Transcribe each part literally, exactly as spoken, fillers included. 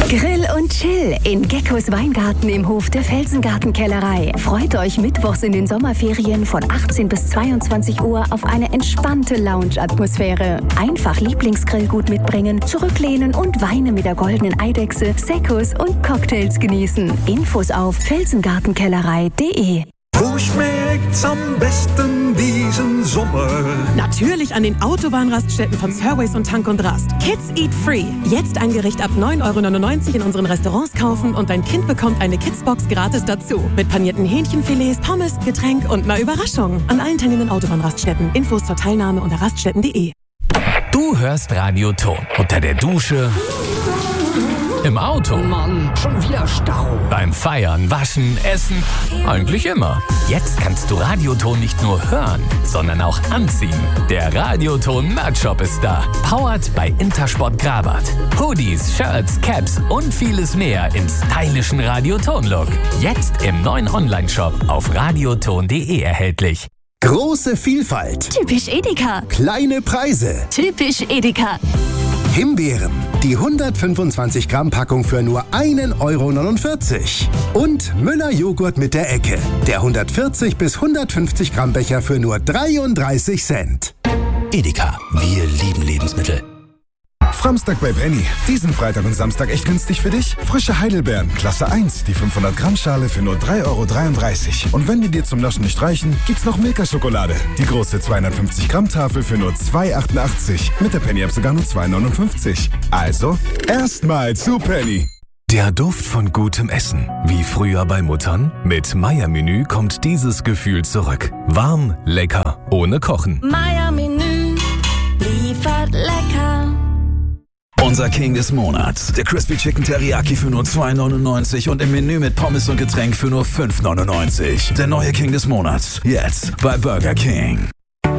Grill und Chill in Geckos Weingarten im Hof der Felsengartenkellerei. Freut euch mittwochs in den Sommerferien von achtzehn bis zweiundzwanzig Uhr auf eine entspannte Lounge-Atmosphäre. Einfach Lieblingsgrillgut mitbringen, zurücklehnen und Weine mit der goldenen Eidechse, Seccos und Cocktails genießen. Infos auf felsengartenkellerei punkt de. Wo schmeckt's am besten diesen Sommer? Natürlich an den Autobahnraststätten von Surways und Tank und Rast. Kids Eat Free. Jetzt ein Gericht ab neun Euro neunundneunzig in unseren Restaurants kaufen und dein Kind bekommt eine Kidsbox gratis dazu. Mit panierten Hähnchenfilets, Pommes, Getränk und einer Überraschung. An allen teilnehmenden Autobahnraststätten. Infos zur Teilnahme unter raststätten punkt de. Du hörst Radio Ton. Unter der Dusche, im Auto, Mann, schon wieder Stau. beim Feiern, Waschen, Essen, eigentlich immer. Jetzt kannst du Radioton nicht nur hören, sondern auch anziehen. Der Radioton Merch-Shop ist da. Powered bei Intersport Grabat. Hoodies, Shirts, Caps und vieles mehr im stylischen Radioton-Look. Jetzt im neuen Online-Shop auf radioton punkt de erhältlich. Große Vielfalt. Typisch Edeka. Kleine Preise. Typisch Edeka. Himbeeren. Die hundertfünfundzwanzig Gramm Packung für nur ein Euro neunundvierzig. Und Müller Joghurt mit der Ecke. Der hundertvierzig bis hundertfünfzig Gramm Becher für nur dreiunddreißig Cent. Edeka. Wir lieben Lebensmittel. Framstag bei Penny. Diesen Freitag und Samstag echt günstig für dich? Frische Heidelbeeren, Klasse eins, die fünfhundert Gramm Schale für nur drei Euro dreiunddreißig. Und wenn die dir zum Naschen nicht reichen, gibt's noch Milka-Schokolade. Die große zweihundertfünfzig Gramm Tafel für nur zwei Euro achtundachtzig. Mit der Penny-App sogar nur zwei Euro neunundfünfzig. Also, erstmal zu Penny. Der Duft von gutem Essen. Wie früher bei Muttern? Mit Meier-Menü kommt dieses Gefühl zurück. Warm, lecker, ohne Kochen. Meier-Menü liefert lecker. Unser King des Monats. Der Crispy Chicken Teriyaki für nur zwei Euro neunundneunzig und im Menü mit Pommes und Getränk für nur fünf Euro neunundneunzig. Der neue King des Monats. Jetzt bei Burger King.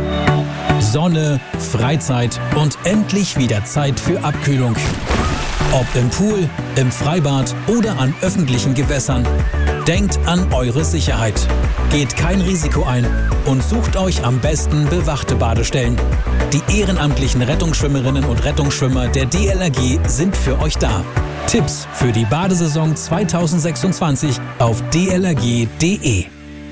Sonne, Freizeit und endlich wieder Zeit für Abkühlung. Ob im Pool, im Freibad oder an öffentlichen Gewässern. Denkt an eure Sicherheit. Geht kein Risiko ein und sucht euch am besten bewachte Badestellen. Die ehrenamtlichen Rettungsschwimmerinnen und Rettungsschwimmer der D L R G sind für euch da. Tipps für die Badesaison zweitausendsechsundzwanzig auf d l r g punkt de.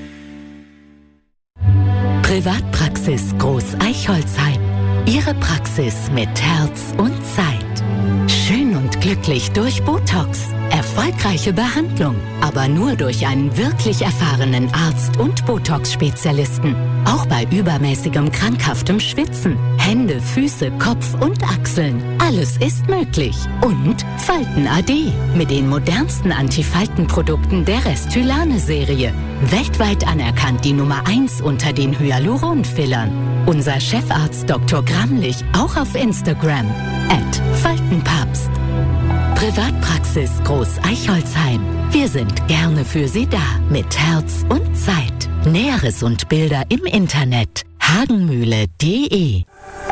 Privatpraxis Groß Eichholzheim. Ihre Praxis mit Herz und Zeit. Schön und glücklich durch Botox. Erfolgreiche Behandlung, aber nur durch einen wirklich erfahrenen Arzt und Botox-Spezialisten. Auch bei übermäßigem krankhaftem Schwitzen. Hände, Füße, Kopf und Achseln. Alles ist möglich. Und Falten A D mit den modernsten Antifaltenprodukten der Restylane-Serie. Weltweit anerkannt die Nummer eins unter den Hyaluron-Fillern. Unser Chefarzt Doktor Gramlich auch auf Instagram. at Faltenpapst. Privatpraxis Groß Eichholzheim. Wir sind gerne für Sie da. Mit Herz und Zeit. Näheres und Bilder im Internet. hagenmühle punkt de.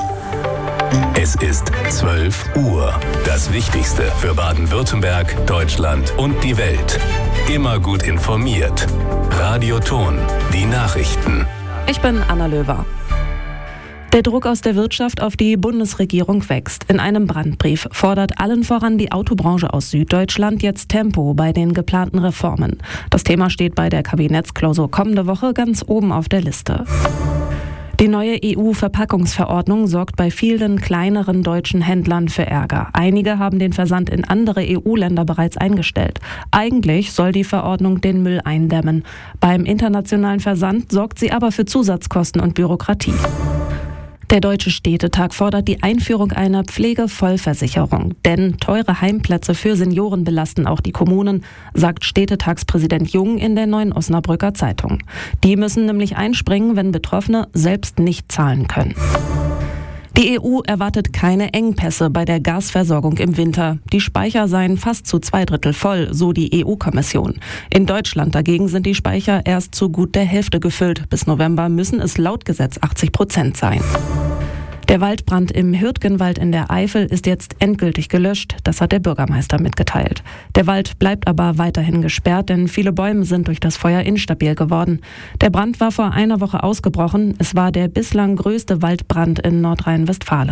Es ist zwölf Uhr. Das Wichtigste für Baden-Württemberg, Deutschland und die Welt. Immer gut informiert. Radio Ton. Die Nachrichten. Ich bin Anna Löwer. Der Druck aus der Wirtschaft auf die Bundesregierung wächst. In einem Brandbrief fordert allen voran die Autobranche aus Süddeutschland jetzt Tempo bei den geplanten Reformen. Das Thema steht bei der Kabinettsklausur kommende Woche ganz oben auf der Liste. Die neue E U-Verpackungsverordnung sorgt bei vielen kleineren deutschen Händlern für Ärger. Einige haben den Versand in andere E U-Länder bereits eingestellt. Eigentlich soll die Verordnung den Müll eindämmen. Beim internationalen Versand sorgt sie aber für Zusatzkosten und Bürokratie. Der Deutsche Städtetag fordert die Einführung einer Pflegevollversicherung. Denn teure Heimplätze für Senioren belasten auch die Kommunen, sagt Städtetagspräsident Jung in der Neuen Osnabrücker Zeitung. Die müssen nämlich einspringen, wenn Betroffene selbst nicht zahlen können. Die E U erwartet keine Engpässe bei der Gasversorgung im Winter. Die Speicher seien fast zu zwei Drittel voll, so die E U-Kommission. In Deutschland dagegen sind die Speicher erst zu gut der Hälfte gefüllt. Bis November müssen es laut Gesetz achtzig Prozent sein. Der Waldbrand im Hürtgenwald in der Eifel ist jetzt endgültig gelöscht. Das hat der Bürgermeister mitgeteilt. Der Wald bleibt aber weiterhin gesperrt, denn viele Bäume sind durch das Feuer instabil geworden. Der Brand war vor einer Woche ausgebrochen. Es war der bislang größte Waldbrand in Nordrhein-Westfalen.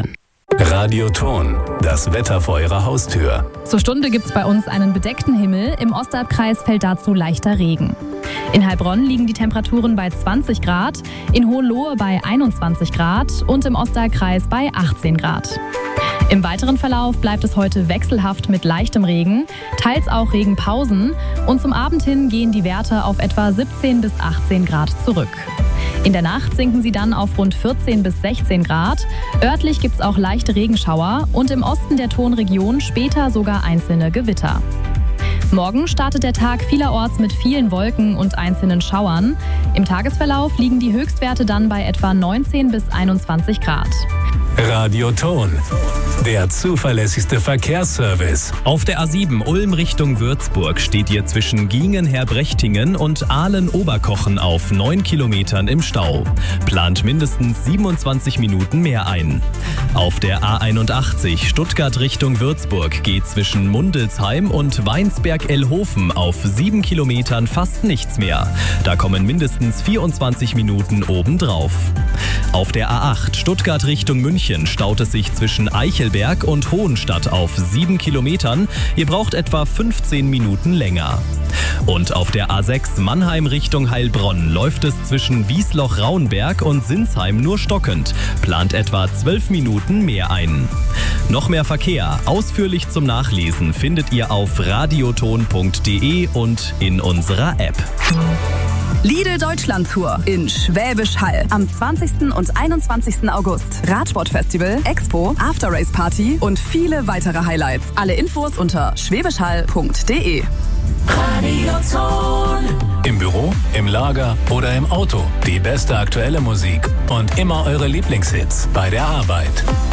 Radioton, das Wetter vor Ihrer Haustür. Zur Stunde gibt's bei uns einen bedeckten Himmel. Im Ostalbkreis fällt dazu leichter Regen. In Heilbronn liegen die Temperaturen bei zwanzig Grad, in Hohenlohe bei einundzwanzig Grad und im Ostalbkreis bei achtzehn Grad. Im weiteren Verlauf bleibt es heute wechselhaft mit leichtem Regen, teils auch Regenpausen und zum Abend hin gehen die Werte auf etwa siebzehn bis achtzehn Grad zurück. In der Nacht sinken sie dann auf rund vierzehn bis sechzehn Grad. Örtlich gibt es auch leichte Regenschauer und im Osten der Tonregion später sogar einzelne Gewitter. Morgen startet der Tag vielerorts mit vielen Wolken und einzelnen Schauern. Im Tagesverlauf liegen die Höchstwerte dann bei etwa neunzehn bis einundzwanzig Grad. Radioton, der zuverlässigste Verkehrsservice. Auf der A sieben Ulm Richtung Würzburg steht ihr zwischen Giengen-Herbrechtingen und Ahlen-Oberkochen auf neun Kilometern im Stau. Plant mindestens siebenundzwanzig Minuten mehr ein. Auf der A einundachtzig Stuttgart Richtung Würzburg geht zwischen Mundelsheim und Weinsberg-Ellhofen auf sieben Kilometern fast nichts mehr. Da kommen mindestens vierundzwanzig Minuten obendrauf. Auf der A acht Stuttgart Richtung München staut es sich zwischen Eichelberg und Hohenstadt auf sieben Kilometern. Ihr braucht etwa fünfzehn Minuten länger. Und auf der A sechs Mannheim Richtung Heilbronn läuft es zwischen Wiesloch-Rauenberg und Sinsheim nur stockend. Plant etwa zwölf Minuten mehr ein. Noch mehr Verkehr, ausführlich zum Nachlesen, findet ihr auf radioton punkt de und in unserer App. Lidl Deutschland Tour in Schwäbisch Hall am zwanzigsten und einundzwanzigsten August. Radsportfestival, Expo, After-Race Party und viele weitere Highlights. Alle Infos unter schwäbischhall punkt de. Radioton. Im Büro, im Lager oder im Auto. Die beste aktuelle Musik und immer eure Lieblingshits bei der Arbeit.